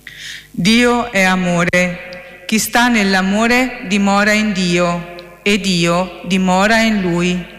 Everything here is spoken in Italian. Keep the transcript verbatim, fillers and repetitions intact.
Dio è amore. Chi sta nell'amore dimora in Dio e Dio dimora in lui.